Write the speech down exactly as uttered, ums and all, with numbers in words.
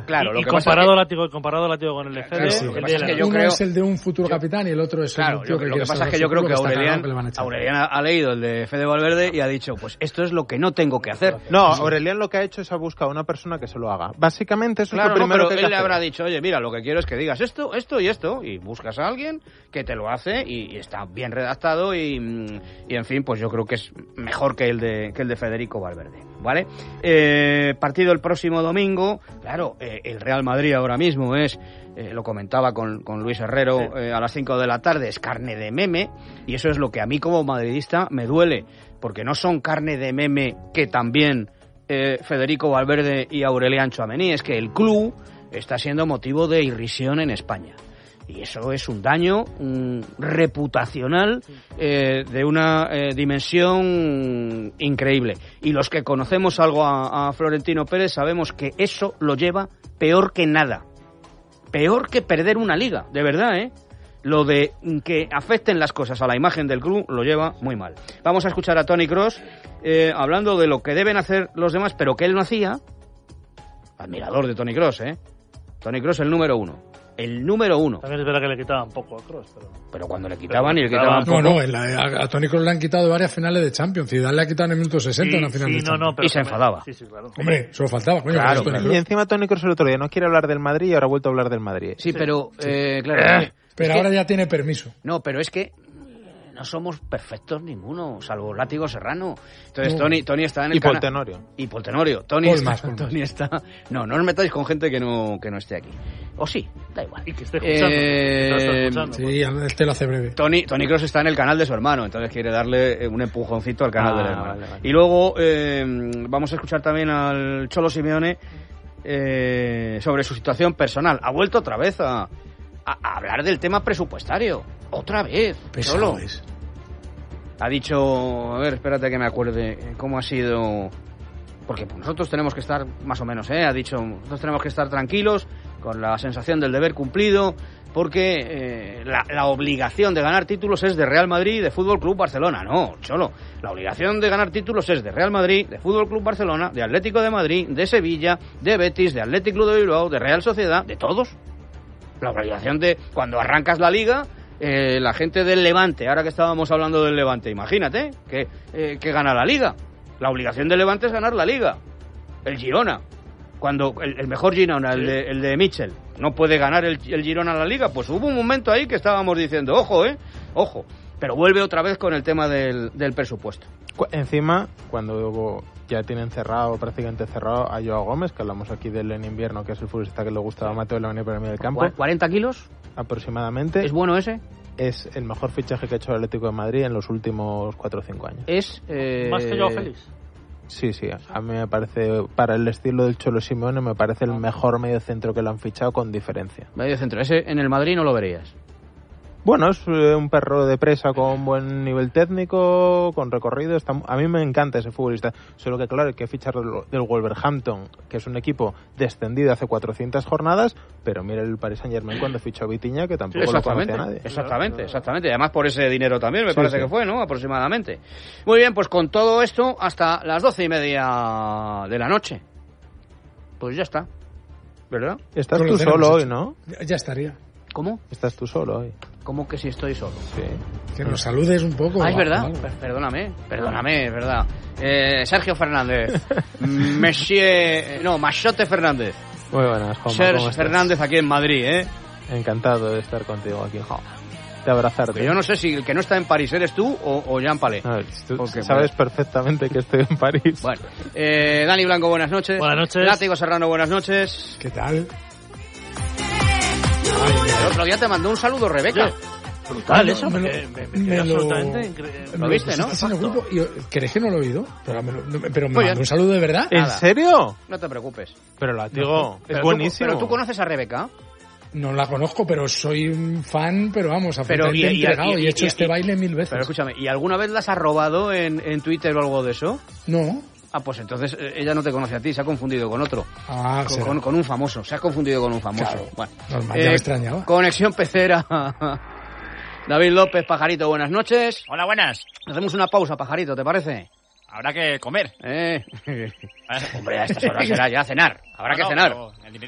claro, y, lo y que comparado, pasa látigo, comparado látigo con el F D, claro, sí, el lo que de pasa es que yo Uno creo, es el de un futuro yo, capitán y el otro es claro, el tío yo, que lo quiere que pasa es ser que yo creo que futuro, está Aurelian, cagado que le van a echar. Aurelian ha, ha leído el de Fede Valverde y ha dicho, pues esto es lo que no tengo que hacer. No, Aurelian lo que ha hecho es ha buscado una persona que se lo haga. Básicamente eso Claro, es lo primero no, pero que hay él que le hacer. habrá dicho, oye, mira, lo que quiero es que digas esto, esto y esto, y buscas a alguien que te lo hace y, y está bien redactado y, y, en fin, pues yo creo que es mejor que el de, que el de Federico Valverde, ¿vale? Eh, partido el próximo domingo, claro, eh, el Real Madrid ahora mismo es, eh, lo comentaba con, con Luis Herrero eh, a las cinco de la tarde, es carne de meme, y eso es lo que a mí como madridista me duele, porque no son carne de meme que también eh, Federico Valverde y Aurelian Tchouaméni, es que el club está siendo motivo de irrisión en España. Y eso es un daño un reputacional eh, de una eh, dimensión increíble. Y los que conocemos algo a, a Florentino Pérez sabemos que eso lo lleva peor que nada. Peor que perder una liga, de verdad, ¿eh? Lo de que afecten las cosas a la imagen del club lo lleva muy mal. Vamos a escuchar a Toni Kroos eh, hablando de lo que deben hacer los demás, pero que él no hacía. Admirador de Toni Kroos, ¿eh? Toni Kroos el número uno. El número uno. También es verdad que le quitaban poco a Kroos, pero... Pero cuando le quitaban y le quitaban No, poco... no, en la, a, a Toni Kroos le han quitado varias finales de Champions. Zidane le ha quitado en el minuto sesenta sí, una final sí, de no, Champions. no, pero y se enfadaba. Sí, sí, claro. Hombre, solo faltaba, coño. Claro, Toni claro. Kroos. Y encima Toni Kroos el otro día no quiere hablar del Madrid y ahora ha vuelto a hablar del Madrid. Sí, Sí. pero... Eh, claro. Eh, pero es ahora que, ya tiene permiso. no, pero es que no somos perfectos ninguno, salvo Látigo Serrano. Entonces No. Toni, Toni está en el Y cana- Poltenorio. Y Poltenorio. Toni Pol está, más, Pol más. Toni está... No, no os metáis con gente que no, que no esté aquí. O sí, da igual. Y que esté escuchando. Eh, que está escuchando, Sí, él te lo hace breve. Toni, Toni Kroos está en el canal de su hermano, entonces quiere darle un empujoncito al canal Ah, del hermano. vale, vale. Y luego eh, vamos a escuchar también al Cholo Simeone eh, sobre su situación personal. Ha vuelto otra vez a, a, a hablar del tema presupuestario. Otra vez, Cholo. Pesado es. Ha dicho, a ver, espérate que me acuerde cómo ha sido... Porque pues, nosotros tenemos que estar, más o menos, ¿eh? Ha dicho, nosotros tenemos que estar tranquilos, con la sensación del deber cumplido, porque eh, la, la obligación de ganar títulos es de Real Madrid y de Fútbol Club Barcelona. No, Cholo, la obligación de ganar títulos es de Real Madrid, de Fútbol Club Barcelona, de Atlético de Madrid, de Sevilla, de Betis, de Athletic Club de Bilbao, de Real Sociedad, de todos. La obligación de, cuando arrancas la liga... Eh, la gente del Levante, ahora que estábamos hablando del Levante, imagínate que, eh, que gana la Liga. La obligación del Levante es ganar la Liga. El Girona, cuando el, el mejor Girona, el de, el de Mitchell, no puede ganar el, el Girona la Liga, pues hubo un momento ahí que estábamos diciendo, ojo, eh, ojo. Pero vuelve otra vez con el tema del, del presupuesto. Cu- Encima, cuando ya tienen cerrado, prácticamente cerrado a Joao Gómez, que hablamos aquí del en invierno, que es el futbolista que le gustaba a Mateo, le venía por el medio del campo, ¿Cu- ¿cuarenta kilos? aproximadamente. ¿Es bueno ese? Es el mejor fichaje que ha hecho el Atlético de Madrid en los últimos cuatro o cinco años. Es... Eh... Más que Joao Félix. Sí, sí, a mí me parece, para el estilo del Cholo Simeone, me parece el mejor medio centro que lo han fichado con diferencia. Medio centro. Ese en el Madrid no lo verías. Bueno, es eh, un perro de presa con buen nivel técnico, con recorrido. Está, a mí me encanta ese futbolista. Solo que, claro, hay que fichar del, del Wolverhampton, que es un equipo descendido hace cuatrocientas jornadas, pero mira el Paris Saint-Germain cuando fichó a Vitiña, que tampoco lo conoce a nadie. Exactamente, exactamente. Y además por ese dinero también, me Sí, parece sí. que fue, ¿no? Aproximadamente. Muy bien, pues con todo esto, hasta las doce y media de la noche. Pues ya está. ¿Verdad? Estás Pues lo tú tenemos solo hoy, hecho. ¿no? Ya, ya estaría. ¿Cómo? Estás tú solo hoy. ¿Cómo que si estoy solo? Sí. Que nos saludes un poco. Ah, es o verdad. algo. Per- Perdóname, perdóname, es verdad. Eh, Sergio Fernández. Monsieur... No, Machote Fernández. Muy buenas, Juanma, Sergio ¿cómo estás? Fernández aquí en Madrid, ¿eh? Encantado de estar contigo aquí. De abrazarte. Que yo no sé si el que no está en París eres tú o, o Jean Palé. No, tú Porque, sabes bueno. perfectamente que estoy en París. Bueno, eh, Dani Blanco, buenas noches. Buenas noches. Látigo Serrano, buenas noches. ¿Qué tal? El otro día te mandó un saludo Rebeca. Brutal eso. Me lo- Me, me, me me quedé lo- absolutamente increíble. Lo Me viste, ¿no? pusiste en el grupo y ¿crees que no lo he oído? Pero me, lo- no- pero me Muy mandó bien. un saludo de verdad. ¿En Nada. serio? No te preocupes. Pero la digo, Pero es tú- buenísimo. pero tú conoces a Rebeca. No la conozco, pero soy un fan, pero vamos, Pero, absolutamente y- y- entregado. y- Y, he hecho y- este y- baile mil veces. Pero escúchame, ¿y alguna vez las has robado en, en Twitter o algo de eso? No. Ah, pues entonces eh, ella no te conoce a ti, se ha confundido con otro. Ah, Con, será. con- con un famoso, se ha confundido con un famoso. Claro, Bueno, normal, ya me extrañaba. Conexión Pecera. David López, Pajarito, buenas noches. Hola, buenas. Hacemos una pausa, Pajarito, ¿te parece? Habrá que comer. Eh. Hombre, a estas horas será ya cenar. Habrá No, que no, cenar. pero el